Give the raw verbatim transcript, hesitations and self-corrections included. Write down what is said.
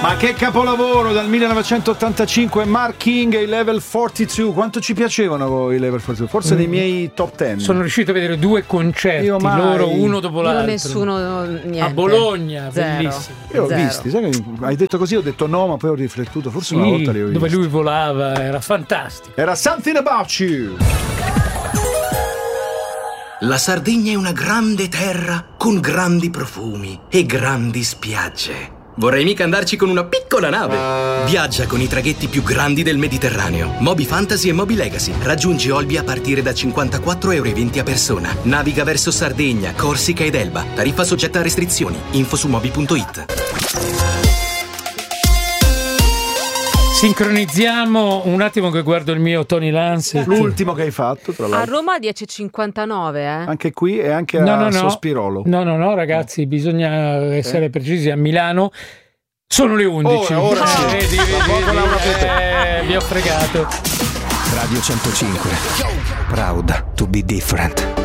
Ma che capolavoro dal millenovecentottantacinque, Mark King e i Level quarantadue. Quanto ci piacevano i Level quarantadue? Forse mm. dei miei top dieci. Sono riuscito a vedere due concerti loro uno dopo l'altro. Io nessuno, niente. A Bologna, Zero. bellissimo. Io ho Zero. visti, sai che hai detto così, ho detto no, ma poi ho riflettuto, forse Sì, una volta li ho visti. dove lui volava, era fantastico. Era Something About You. La Sardegna è una grande terra con grandi profumi e grandi spiagge. Vorrei mica andarci con una piccola nave. Viaggia con i traghetti più grandi del Mediterraneo. Moby Fantasy e Moby Legacy. Raggiungi Olbia a partire da cinquantaquattro euro e venti a persona. Naviga verso Sardegna, Corsica ed Elba. Tariffa soggetta a restrizioni. Info su moby punto it. Sincronizziamo un attimo che guardo il mio Tony Lance. L'ultimo che hai fatto, tra A l'altro. Roma dieci e cinquantanove, eh? Anche qui e anche No, a no, no. Sospirolo. No, no, no, ragazzi, bisogna essere precisi. A Milano sono le undici. Ora, ora sì. Eh, vedi, vedi, eh, vi ho fregato. Radio centocinque. Proud to be different.